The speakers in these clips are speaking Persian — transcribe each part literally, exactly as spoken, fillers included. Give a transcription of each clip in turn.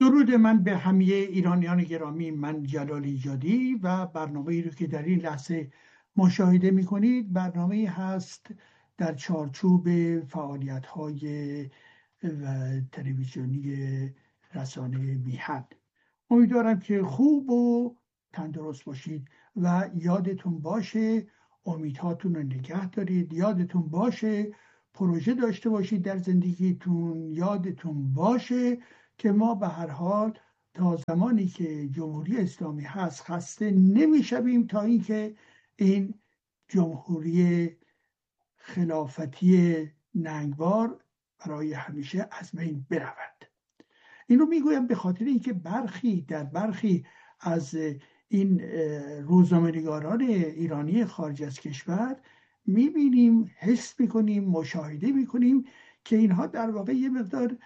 درود من به همه ایرانیان گرامی. من جلال ایجادی و برنامه‌ای رو که در این لحظه مشاهده می‌کنید برنامه‌ای هست در چارچوب فعالیت‌های تلویزیونی رسانه میهن. امیدوارم که خوب و تندرست باشید و یادتون باشه امیدهاتون رو نگه دارید. یادتون باشه پروژه داشته باشید در زندگیتون. یادتون باشه که ما به هر حال تا زمانی که جمهوری اسلامی هست خسته نمیشویم تا اینکه این جمهوری خلافتی ننگبار برای همیشه از بین برود. این رو میگویم به خاطر اینکه برخی در برخی از این روزنامه‌نگاران ایرانی خارج از کشور میبینیم، حس میکنیم، مشاهده میکنیم که اینها در واقع یه مقدار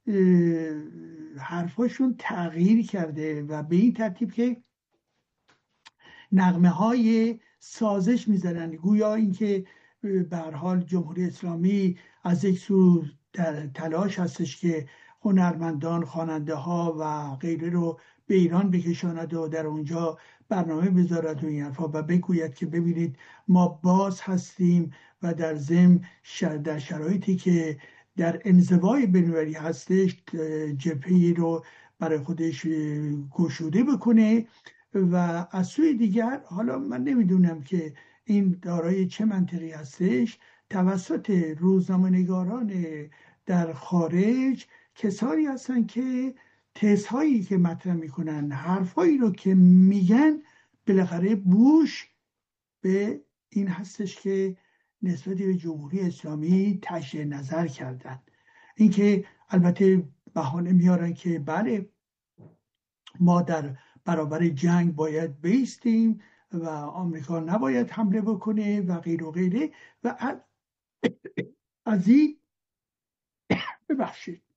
حرفاشون تغییر کرده و به این ترتیب که نغمه های سازش میزنن، گویا اینکه به هر حال جمهوری اسلامی از یک سو در تلاش هستش که هنرمندان، خواننده ها و غیره رو به ایران بکشاند و در اونجا برنامه بذارد و این حرفا و بگوید که ببینید ما باز هستیم و در ضمن در شرایطی که در انزوای بین‌المللی هستش جبهه‌ای رو برای خودش گشوده بکنه. و از سوی دیگر حالا من نمیدونم که این دارای چه منطقی هستش، توسط روزنامه‌نگاران در خارج کسانی هستن که تزهایی که مطرح میکنن، حرفایی رو که میگن، بالاخره بوش به این هستش که نسبت به جمهوری اسلامی تجدید نظر کردن. اینکه البته بهانه میارن که بله ما در برابر جنگ باید بیستیم و آمریکا نباید حمله بکنه و غیر و غیره و از این ببخشید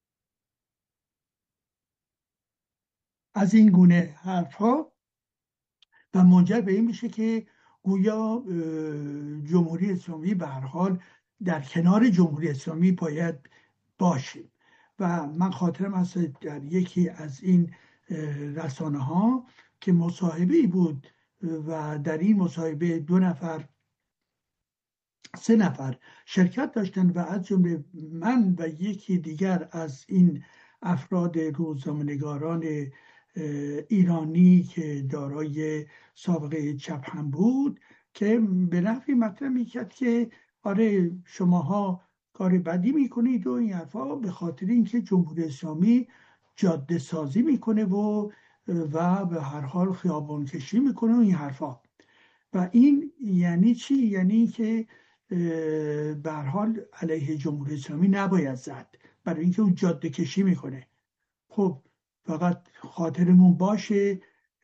از این گونه حرفها و منجر به این میشه که گویا جمهوری اسلامی به هر حال در کنار جمهوری اسلامی باید باشیم. و من خاطرم هست در یکی از این رسانه ها که مصاحبه‌ای بود و در این مصاحبه دو نفر سه نفر شرکت داشتن و از جمله من و یکی دیگر از این افراد روزنامه‌نگاران ایرانی که دارای سابقه چپ هم بود که به نحوی مطرح میکرد که آره شماها کار بدی میکنید و این حرفا به خاطر اینکه جمهوری اسلامی جاده سازی میکنه و و به هر حال خیابان کشی میکنه و این حرفا. و این یعنی چی؟ یعنی که به هر حال علیه جمهوری اسلامی نباید زد برای اینکه اون جاده کشی میکنه. خب فقط خاطرمون باشه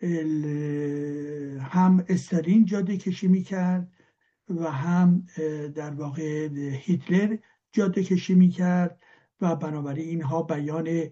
هم استالین جاده کشی میکرد و هم در واقع هیتلر جاده کشی میکرد و بنابراین اینها بیان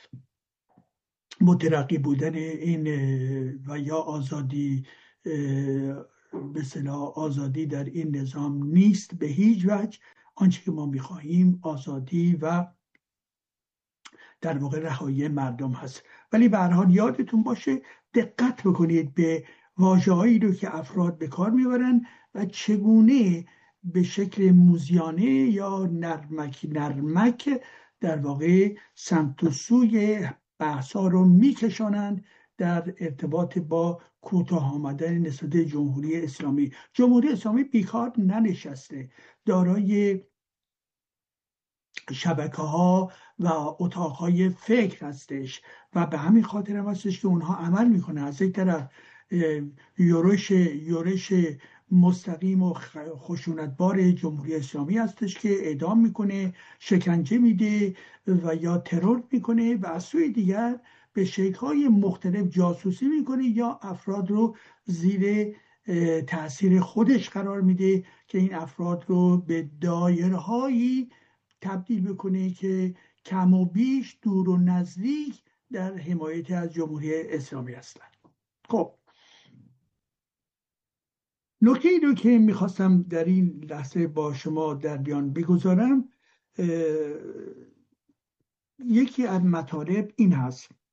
مترقی بودن این و یا آزادی به اصطلاح آزادی در این نظام نیست به هیچ وجه. آنچه که ما میخواهیم آزادی و در واقع رهایی مردم هست. ولی به هر حال یادتون باشه دقت بکنید به واژه‌هایی رو که افراد به کار میبرن و چگونه به شکل موزیانه یا نرمک نرمک در واقع سمت و سوی بحثا رو میکشانند در ارتباط با کوتاه آمدن نسبت جمهوری اسلامی. جمهوری اسلامی بیکار ننشسته، دارای شبکه ها و اتاق های فکر هستش و به همین خاطر هم هستش که اونها عمل میکنه. از یک طرف یورش یورش مستقیم و خشونتبار جمهوری اسلامی هستش که اعدام میکنه، شکنجه میده و یا ترور میکنه و از سوی دیگر به شکل‌های مختلف جاسوسی میکنه یا افراد رو زیر تأثیر خودش قرار میده که این افراد رو به دایرهایی تبدیل بکنه که کم و بیش دور و نزدیک در حمایت از جمهوری اسلامی هستند. خب نکته ای رو که میخواستم در این لحظه با شما در بیان بگذارم، یکی از مطالب این هست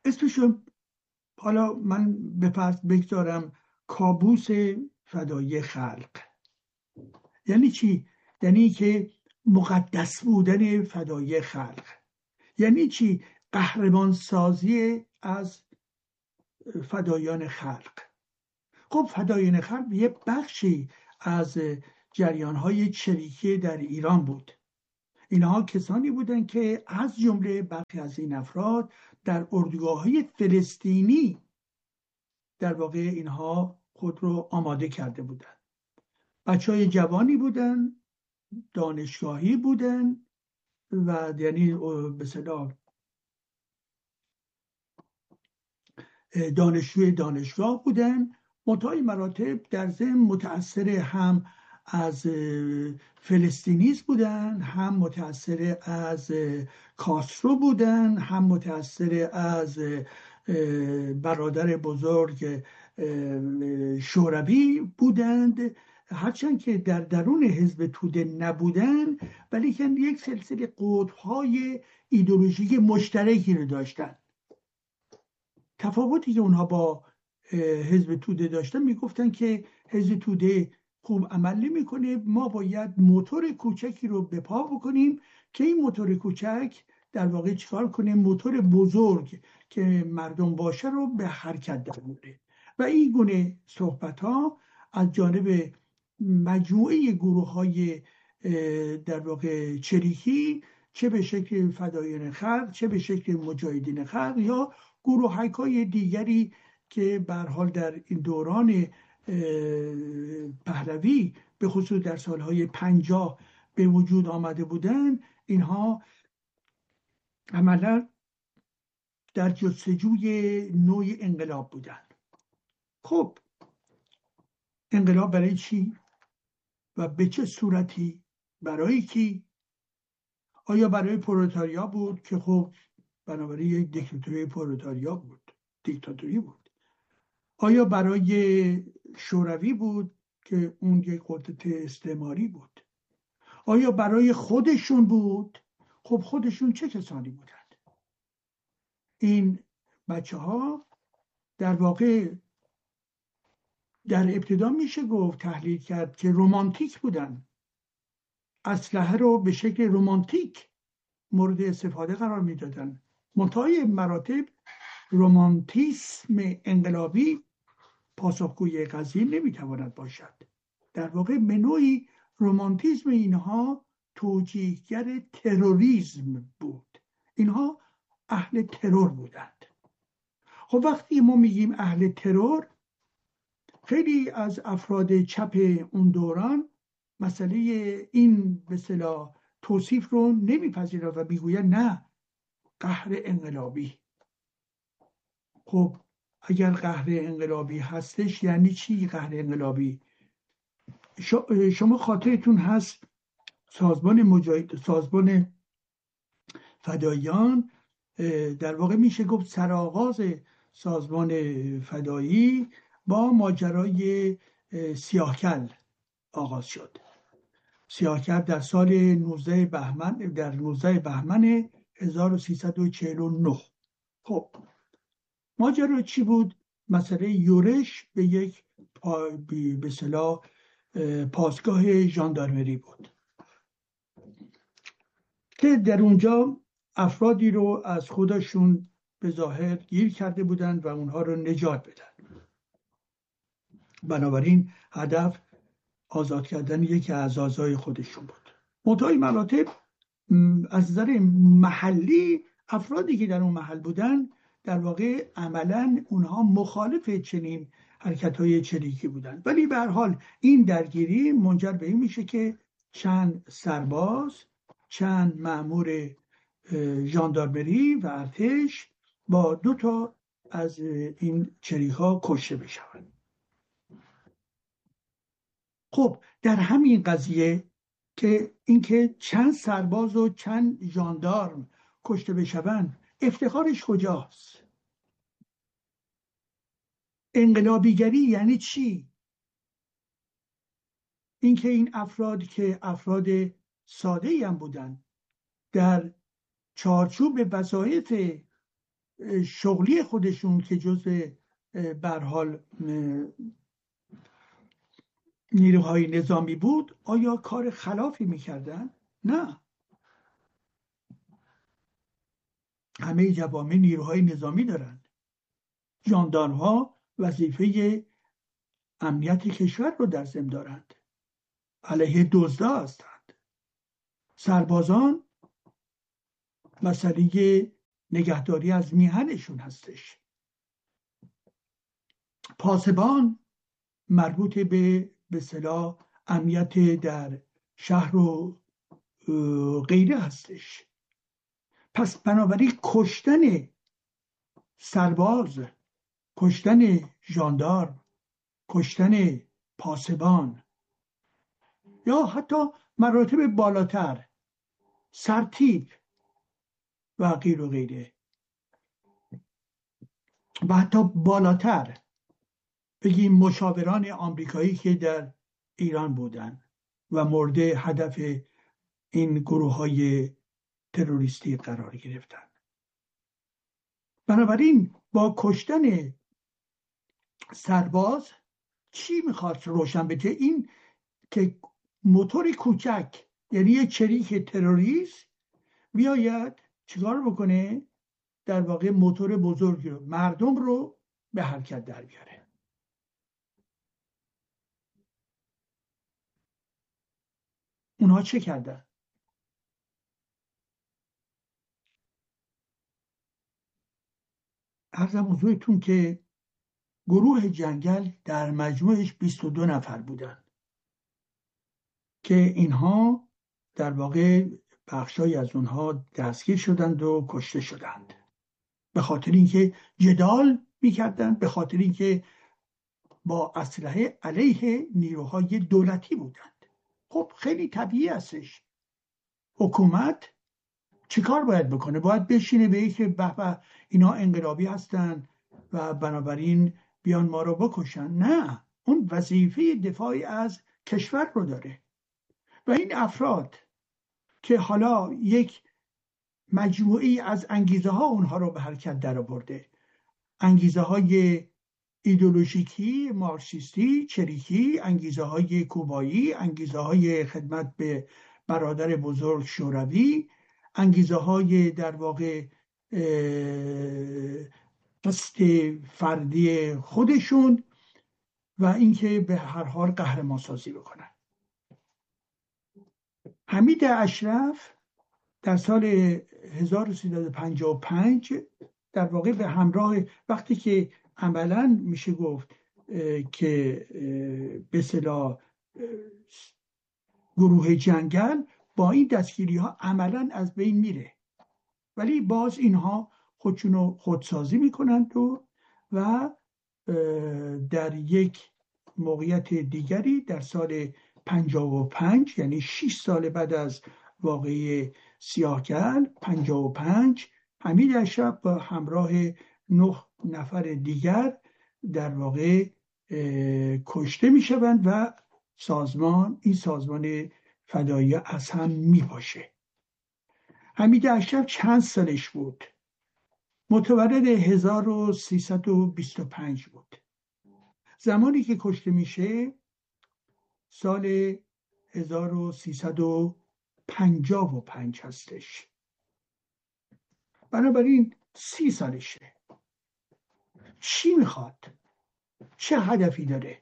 اسمشو حالا من به فرض بگذارم کابوس فدایی خلق. یعنی چی؟ یعنی که مقدس بودن فدایی خلق. یعنی چی؟ قهرمان سازی از فدایان خلق. خب فدایان خلق یه بخشی از جریان‌های چریکی در ایران بود. اینها کسانی بودند که از جمله برخی از این افراد در اردوگاه‌های فلسطینی در واقع اینها خود رو آماده کرده بودند. بچه‌های جوانی بودن، دانشگاهی بودن و یعنی به اصطلاح دانشجوی دانشگاه بودن، منتهای مراتب در ضمن متأثر هم از فلسطینیسم بودن، هم متأثر از کاسترو بودن، هم متأثر از برادر بزرگ شوروی بودند. هرچند که در درون حزب توده نبودن، ولی که یک سلسله قطب‌های ایدئولوژیک مشترکی رو داشتن. تفاوتی که اونها با حزب توده داشتن میگفتن که حزب توده خوب عمل نمیکنه، ما باید موتور کوچکی رو به پا بکنیم که این موتور کوچک در واقع چیکار کنه؟ موتور بزرگ که مردم باشه رو به حرکت در بیاره. و این گونه صحبت ها از جانب مجموعه گروه های در واقع چریکی، چه به شکل فدایان خلق، چه به شکل مجاهدین خلق یا گروه‌های دیگری که به هر حال در این دوران پهلوی به خصوص در سالهای پنجاه به وجود آمده بودند، اینها عملا در جستجوی نوع انقلاب بودند. خب انقلاب برای چی؟ و به چه صورتی؟ برای کی؟ آیا برای پرولتاریا بود که خب بنابراین یک دیکتاتوری پرولتاریا بود، دیکتاتوری بود؟ آیا برای شوروی بود که اون یک قدرت استعماری بود؟ آیا برای خودشون بود؟ خب خودشون چه کسانی بودند؟ این بچه ها در واقع در ابتدا میشه گفت تحلیل کرد که رومانتیک بودن، اسلحه رو به شکل رومانتیک مورد استفاده قرار میدادن. منتهای مراتب رومانتیسم انقلابی پاسخگوی قضیه نمیتواند باشد. در واقع به نوعی رومانتیسم اینها توجیهگر تروریسم بود. اینها اهل ترور بودند. خب وقتی ما میگیم اهل ترور، خیلی از افراد چپ اون دوران مسئله این به اصطلاح توصیف رو نمیپذیرند و میگویند نه، قهر انقلابی. خب اگر قهر انقلابی هستش یعنی چی قهر انقلابی؟ شما خاطرتون هست سازمان مجاهد سازمان فداییان در واقع میشه گفت سرآغاز سازمان فدایی با ماجرای سیاهکل آغاز شد. سیاهکل در سال نوزده بهمن در نوزده بهمن هزار و سیصد و چهل و نه. خب ماجرا چی بود؟ مسئله یورش به یک به اصطلاح پاسگاه ژاندارمری بود که در اونجا افرادی رو از خودشون به ظاهر گیر کرده بودند و اونها رو نجات بدن. بنابراین هدف آزاد کردن یکی از اعضای خودشون بود. منتهای مراتب از نظر محلی افرادی که در اون محل بودن در واقع عملاً اونها مخالف چنین حرکت‌های چریکی بودن. ولی به هر حال این درگیری منجر به این میشه که چند سرباز، چند مأمور ژاندارمری و ارتش با دو تا از این چریک‌ها کشته بشوند. خب در همین قضیه که اینکه چند سرباز و چند ژاندارم کشته بشوند، افتخارش کجاست؟ انقلابیگری یعنی چی؟ اینکه این افراد که افراد ساده‌ای هم بودن در چارچوب وظایف شغلی خودشون که جزء به هر حال نیروهای نظامی بود آیا کار خلافی میکردن؟ نه، همه جوامع نیروهای نظامی دارند. ژاندارم‌ها وظیفه امنیت کشور رو در ذمه دارند، علیه دزدا هستند. سربازان مسئله نگهداری از میهنشون هستش. پاسبان مربوط به به اصطلاح امنیت در شهر و غیره هستش. پس بنابراین کشتن سرباز، کشتن ژاندارم، کشتن پاسبان یا حتی مراتب بالاتر سرتیپ و غیر و غیره و حتی بالاتر بگیم مشاوران آمریکایی که در ایران بودن و مورد هدف این گروه های تروریستی قرار گرفتن. بنابراین با کشتن سرباز چی میخواد روشن بشه؟ این که موتور کوچک، یعنی یه چریک تروریست بیاید چیکار بکنه؟ در واقع موتور بزرگی رو، مردم رو به حرکت در بیاره. اونها چه کردن؟ عرضم حضورتون که گروه جنگل در مجموعش بیست و دو نفر بودن که اینها در واقع بخشای از اونها دستگیر شدند و کشته شدند به خاطر اینکه جدال میکردند، به خاطر اینکه با اسلحه علیه نیروهای دولتی بودند. خب خیلی طبیعی هستش. حکومت چیکار باید بکنه؟ باید بشینه به که به به اینا انقلابی هستن و بنابراین بیان ما رو بکشن؟ نه، اون وظیفه دفاعی از کشور رو داره و این افراد که حالا یک مجموعی از انگیزه ها اونها رو به حرکت در آورده، انگیزه های ایدئولوژیکی، مارکسیستی، چریکی، انگیزه های کوبایی، انگیزه های خدمت به برادر بزرگ شوروی، انگیزه های در واقع قصد فردی خودشون و اینکه به هر حال قهرمان سازی بکنن. حمید اشرف در سال هزار و سیصد و پنجاه و پنج در واقع به همراه، وقتی که عملا میشه گفت که به اصطلاح گروه جنگل با این دستگیری ها عملا از بین میره، ولی باز اینها خودشونو خودسازی میکنند و و در یک موقعیت دیگری در سال پنجاه و پنج، یعنی شش سال بعد از واقعه سیاه‌گل پنجاه و پنج، حمید اشرف با همراه نه نفر دیگر در واقع کشته میشوند و سازمان این سازمان فدایی از هم میپاشه. حمید اشرف چند سالش بود؟ متولد هزار و سیصد و بیست و پنج بود. زمانی که کشته میشه سال هزار و سیصد و پنجاه و پنج هستش، بنابراین سی سالشه. چی میخواد؟ چه هدفی داره؟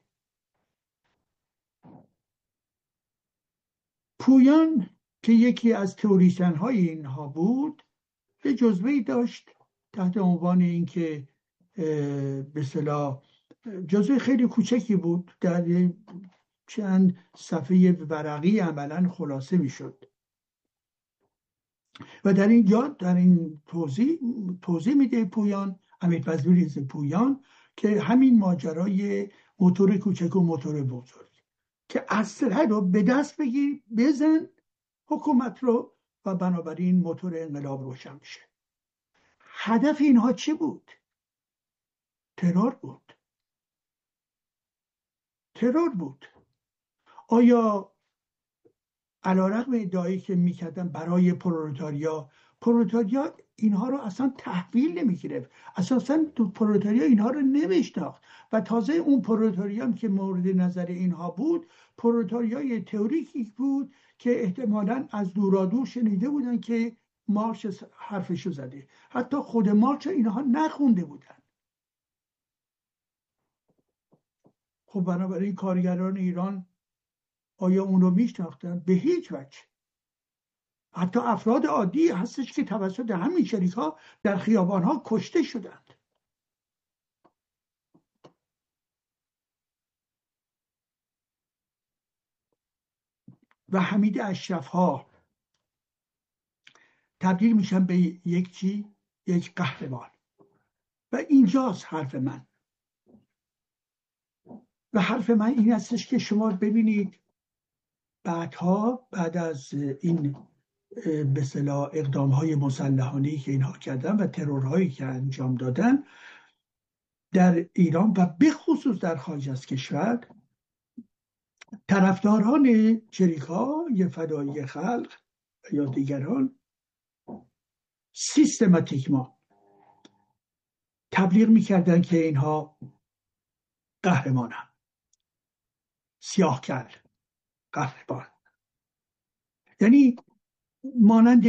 پویان که یکی از تئوریسین های اینها بود به جزوه‌ای داشت تحت عنوان اینکه به اصطلاح جزوه خیلی کوچکی بود، در چند صفحه ورقی عملا خلاصه میشد و در اینجا در این توضیح توضیح میده پویان، امیرپذیر پویان، که همین ماجرای موتور کوچک و موتور بزرگ که اسلحه رو به دست بگیر بزن حکومت رو و بنابراین موتور انقلاب روشن میشه. هدف اینها چی بود؟ ترور بود. ترور بود. آیا علیرغم ادعایی که میکردن برای پرولتاریا، پرولتاریا اینها رو اصلا تحویل نمیگرفت، اساسا تو پرولتاریا اینها رو نمیشناخت و تازه اون پرولتاریا که مورد نظر اینها بود پرولتاریای تئوریکی بود که احتمالاً از دورادور شنیده بودن که مارکس حرفشو زده، حتی خود مارکس اینها نخونده بودن. خب بنابراین کارگران ایران آیا اون رو میشناختن؟ به هیچ وجه. حتی افراد عادی هستش که توسط همین شریک ها در خیابان ها کشته شدند. و حمید اشرف ها تبدیل میشن به یک چی؟ یک قهرمان. و اینجاست حرف من. و حرف من این هستش که شما ببینید بعدها بعد از این به اصطلاح اقدام های مسلحانه‌ای که اینها کردن و ترورهایی که انجام دادن در ایران و به خصوص در خارج از کشور، طرفداران چریک‌های فدایی خلق یا دیگران سیستماتیکمان تبلیغ میکردن که اینها قهرمانن، سیاه‌کل قهرمان، یعنی مانند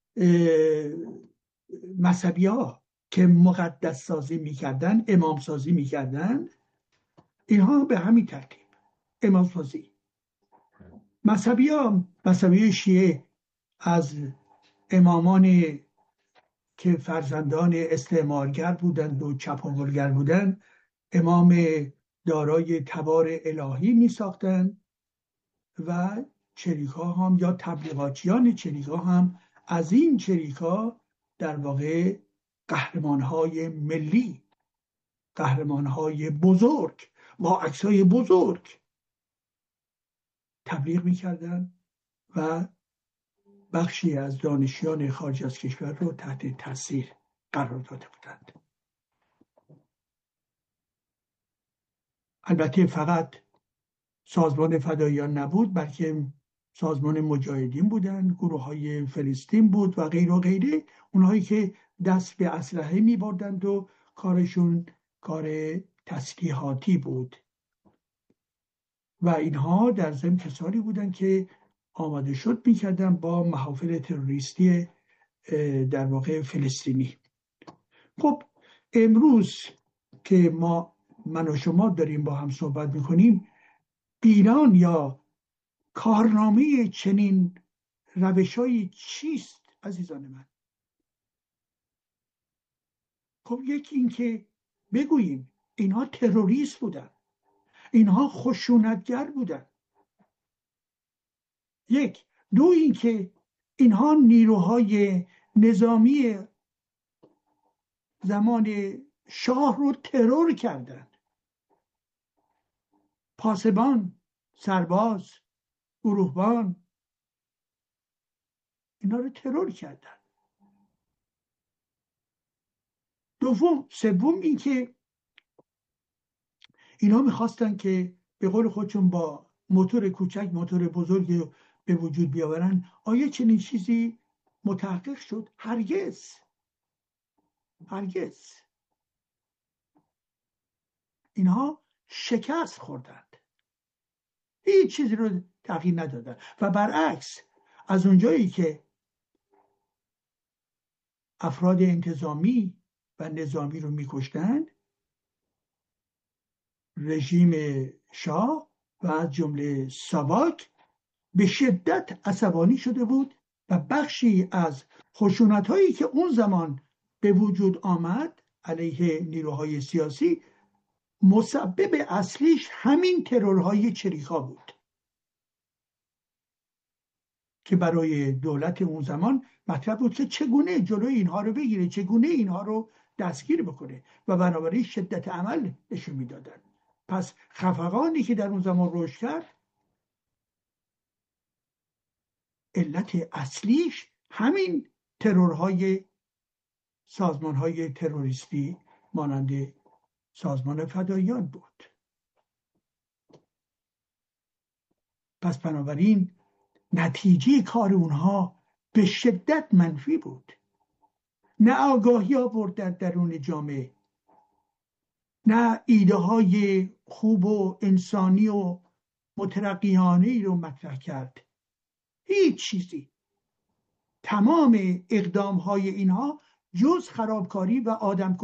مذهبی ها که مقدس سازی میکردن، امام سازی میکردن، اینها به همین ترتیب امام سازی. مذهبی ها، مذهبی شیعه از امامان که فرزندان استعمارگر بودند و چپاولگر بودند امام دارای تبار الهی می ساختند و چریکا هم یا تبلیغاتیان چریکا هم از این چریکا در واقع قهرمانهای ملی، قهرمانهای بزرگ با عکسای بزرگ تبلیغ می کردن و بخشی از دانشیان خارج از کشور رو تحت تاثیر قرار داده بودند. البته فقط سازمان فداییان نبود، بلکه سازمان مجاهدین بودند، گروه های فلسطین بود و غیر و غیره، اونهایی که دست به اسلحه می بردند و کارشون کار تسلیحاتی بود و اینها در ضمن کسانی بودند که آماده شد میکردن با محافل تروریستی در واقع فلسطینی. خب امروز که ما من و شما داریم با هم صحبت میکنیم، ایران یا کارنامه چنین روشایی چیست عزیزان من؟ خب یکی این که بگوییم اینها تروریست بودن، اینها خشونتگر بودن. یک دو این که اینها نیروهای نظامی زمان شاه رو ترور کردند، پاسبان، سرباز، گروهبان، اینا رو ترور کردند. دوم سوم این که اینا میخواستن که به قول خودشون با موتور کوچک موتور بزرگی به وجود بیاورن. آیا چنین چیزی متحقق شد؟ هرگز هرگز. اینها شکست خوردند، هیچ چیزی رو تغییر ندادن و برعکس از اونجایی که افراد انتظامی و نظامی رو میکشتند، رژیم شاه و از جمله ساواک به شدت عصبانی شده بود و بخشی از خشونت‌هایی که اون زمان به وجود آمد علیه نیروهای سیاسی مسبب اصلیش همین ترورهای چریکا بود که برای دولت اون زمان مطرح بود که چگونه جلوی اینها رو بگیره، چگونه اینها رو دستگیر بکنه و بنابراین شدت عمل نشون میدادن. پس خفقانی که در اون زمان رشد کرد علت اصلیش همین ترورهای سازمانهای تروریستی مانند سازمان فداییان بود. پس بنابراین نتیجه کار اونها به شدت منفی بود. نه آگاهی آورد در درون جامعه، نه ایده های خوب و انسانی و مترقیانه ای رو مطرح کرد. هیچ چیزی. تمام اقدام های اینها جز خرابکاری و آدم